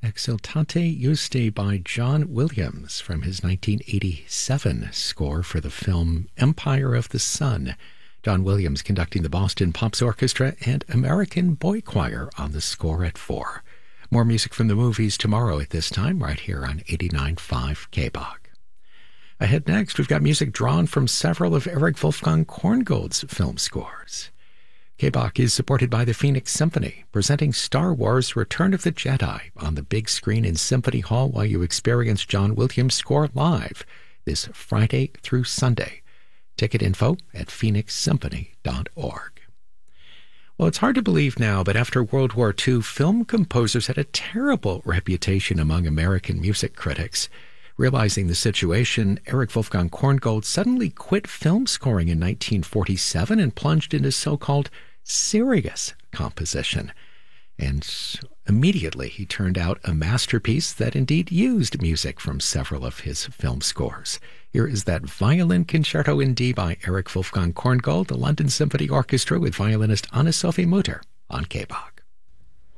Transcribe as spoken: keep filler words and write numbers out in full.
Exultate Juste by John Williams from his nineteen eighty-seven score for the film Empire of the Sun. John Williams conducting the Boston Pops Orchestra and American Boy Choir on the score at four. More music from the movies tomorrow at this time, right here on eighty-nine point five K B O G. Ahead next, we've got music drawn from several of Erich Wolfgang Korngold's film scores. K B O G is supported by the Phoenix Symphony, presenting Star Wars Return of the Jedi on the big screen in Symphony Hall while you experience John Williams' score live this Friday through Sunday. Ticket info at phoenix symphony dot org. Well, it's hard to believe now, but after World War Two, film composers had a terrible reputation among American music critics. Realizing the situation, Erich Wolfgang Korngold suddenly quit film scoring in nineteen forty-seven and plunged into so-called serious composition. And immediately he turned out a masterpiece that indeed used music from several of his film scores. Here is that Violin Concerto in D by Erich Wolfgang Korngold, the London Symphony Orchestra with violinist Anna-Sophie Mutter on K B O G.